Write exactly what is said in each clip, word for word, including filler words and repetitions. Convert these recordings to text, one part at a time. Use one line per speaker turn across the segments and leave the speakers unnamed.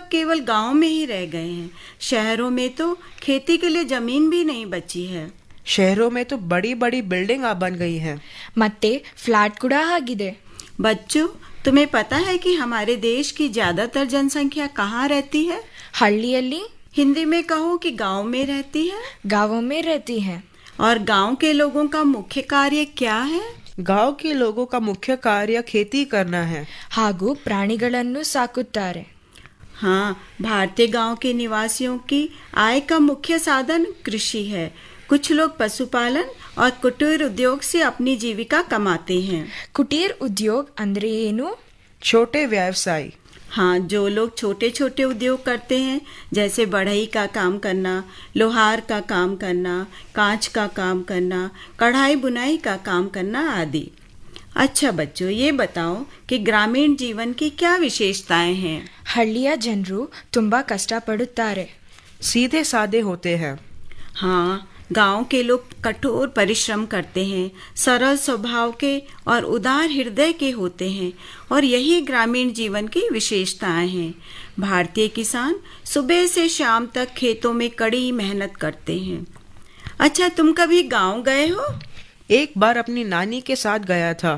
केवल गांव में ही रह गए हैं। शहरों में तो खेती के लिए जमीन भी नहीं बची है।
शहरों में तो बड़ी बड़ी बिल्डिंग आ बन गई हैं।
ಮತ್ತೆ ಫ್ಲಾಟ್ ಕೂಡ ಆಗಿದೆ।
बच्चों, तुम्हें पता है कि हमारे देश की ज्यादातर जनसंख्या कहाँ रहती है?
ಹಳ್ಳಿಯಲ್ಲಿ,
हिंदी में कहो कि गांव में रहती है।
गांवों में रहती है।
और गांव के लोगों का मुख्य कार्य क्या है?
गांव के लोगों का मुख्य कार्य खेती करना है।
ಹಾಗೂ ಪ್ರಾಣಿಗಳನ್ನು ಸಾಕುತ್ತಾರೆ।
हाँ, भारतीय गांव के निवासियों की आय का मुख्य साधन कृषि है। कुछ लोग पशुपालन और कुटीर उद्योग से अपनी जीविका कमाते हैं।
ಕುಟೀರ್ ಉದ್ಯೋಗ ಅಂದ್ರೆ ಏನು?
छोटे व्यवसाय।
हाँ, जो लोग छोटे छोटे उद्योग करते हैं, जैसे बढ़ई का काम करना, लोहार का काम करना, कांच का काम करना, कढ़ाई बुनाई का काम करना आदि। अच्छा बच्चों, ये बताओ कि ग्रामीण जीवन की क्या विशेषताएं हैं?
ಹಳ್ಳಿಯ ಜನರು ತುಂಬಾ ಕಷ್ಟಪಡುತ್ತಾರೆ।
सीधे सादे होते हैं।
हाँ, गांव के लोग कठोर परिश्रम करते हैं, सरल स्वभाव के और उदार हृदय के होते हैं, और यही ग्रामीण जीवन की विशेषताएं हैं। भारतीय किसान सुबह से शाम तक खेतों में कड़ी मेहनत करते हैं। अच्छा, तुम कभी गांव गए हो?
एक बार अपनी नानी के साथ गया था।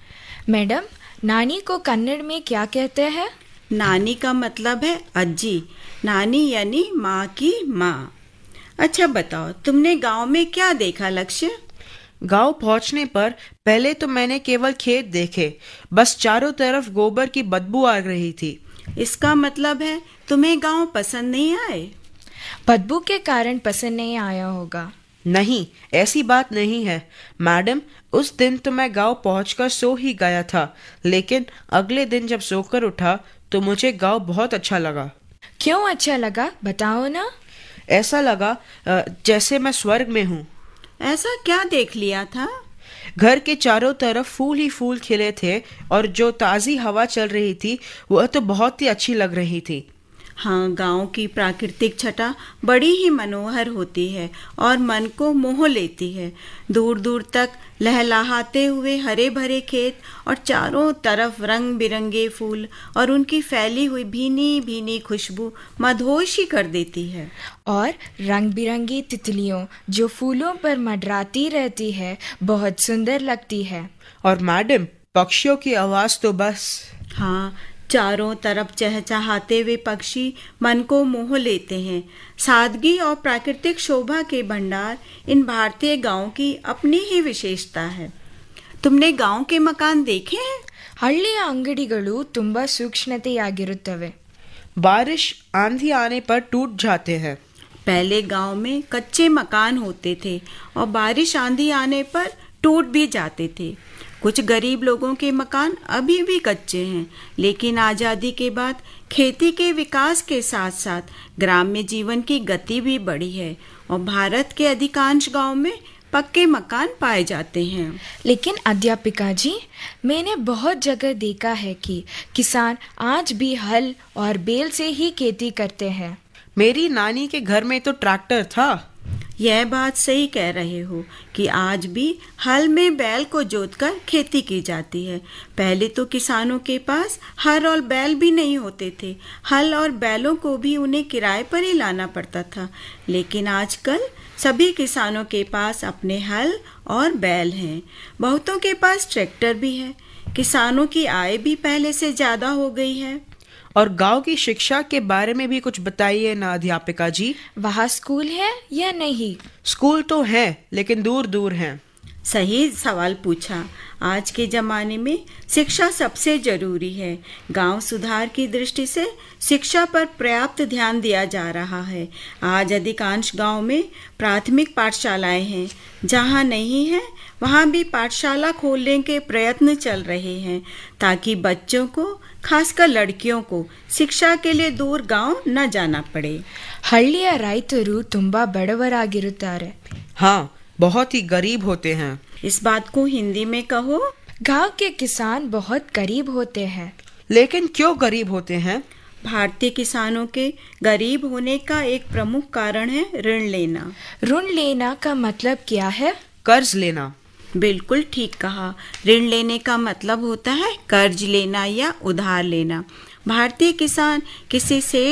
मैडम, नानी को कन्नड़ में क्या कहते हैं?
नानी का मतलब है अज्जी। नानी यानी माँ की माँ। अच्छा बताओ, तुमने गांव में क्या देखा लक्ष्य?
गांव पहुंचने पर पहले तो मैंने केवल खेत देखे। बस चारों तरफ गोबर की बदबू आ रही थी।
इसका मतलब है तुम्हें गांव पसंद नहीं आए?
बदबू के कारण पसंद नहीं आया होगा।
नहीं, ऐसी बात नहीं है मैडम। उस दिन तो मैं गांव पहुंचकर सो ही गया था, लेकिन अगले दिन जब सोकर उठा तो मुझे गांव बहुत अच्छा लगा।
क्यों अच्छा लगा, बताओ ना।
ऐसा लगा जैसे मैं स्वर्ग में हूँ।
ऐसा क्या देख लिया था?
घर के चारों तरफ फूल ही फूल खिले थे, और जो ताज़ी हवा चल रही थी वह तो बहुत ही अच्छी लग रही थी।
हाँ, गांव की प्राकृतिक छटा बड़ी ही मनोहर होती है और मन को मोह लेती है। दूर दूर तक लहलहाते हुए हरे भरे खेत और चारों तरफ रंग बिरंगे फूल और उनकी फैली हुई भीनी भीनी खुशबू मदहोश ही कर देती है।
और रंग बिरंगी तितलियों जो फूलों पर मंडराती रहती है, बहुत सुंदर लगती है।
और मैडम, पक्षियों की आवाज तो बस।
हाँ, चारों तरफ चहचहाते हुए पक्षी मन को मोह लेते हैं। सादगी और प्राकृतिक शोभा के भंडार इन भारतीय गांव की अपनी ही विशेषता है। तुमने गांव के मकान देखे हैं?
ಹಳ್ಳಿಯ ಅಂಗಡಿಗಳು ತುಂಬಾ ಸೂಕ್ಷ್ಮತೆಯಾಗಿರುತ್ತವೆ।
बारिश आंधी आने पर टूट जाते हैं।
पहले गांव में कच्चे मकान होते थे और बारिश आंधी आने पर टूट भी जाते थे। कुछ गरीब लोगों के मकान अभी भी कच्चे हैं, लेकिन आज़ादी के बाद खेती के विकास के साथ साथ ग्राम्य जीवन की गति भी बढ़ी है और भारत के अधिकांश गांव में पक्के मकान पाए जाते हैं।
लेकिन अध्यापिका जी, मैंने बहुत जगह देखा है कि किसान आज भी हल और बैल से ही खेती करते हैं।
मेरी नानी के घर में तो ट्रैक्टर था।
यह बात सही कह रहे हो कि आज भी हल में बैल को जोतकर खेती की जाती है। पहले तो किसानों के पास हल और बैल भी नहीं होते थे। हल और बैलों को भी उन्हें किराए पर ही लाना पड़ता था, लेकिन आजकल सभी किसानों के पास अपने हल और बैल हैं। बहुतों के पास ट्रैक्टर भी है। किसानों की आय भी पहले से ज्यादा हो गई है।
और गांव की शिक्षा के बारे में भी कुछ बताइए ना अध्यापिका जी।
वहाँ स्कूल है या नहीं?
स्कूल तो है, लेकिन दूर दूर हैं।
सही सवाल पूछा। आज के जमाने में शिक्षा सबसे जरूरी है। गांव सुधार की दृष्टि से शिक्षा पर पर्याप्त ध्यान दिया जा रहा है। आज अधिकांश गांव में प्राथमिक पाठशालाएं हैं। जहां नहीं है वहां भी पाठशाला खोलने के प्रयत्न चल रहे हैं, ताकि बच्चों को, खासकर लड़कियों को, शिक्षा के लिए दूर गांव न जाना पड़े।
ಹಳ್ಳಿಯ ರೈತರು ತುಂಬಾ ಬಡವರಾಗಿರುತ್ತಾರೆ।
हाँ, बहुत ही गरीब होते हैं।
इस बात को हिंदी में कहो।
गांव के किसान बहुत गरीब होते हैं।
लेकिन क्यों गरीब होते हैं?
भारतीय किसानों के गरीब होने का एक प्रमुख कारण है ऋण लेना।
ऋण लेना का मतलब क्या है?
कर्ज लेना।
बिल्कुल ठीक कहा। ऋण लेने का मतलब होता है कर्ज लेना या उधार लेना। भारतीय किसान किसी से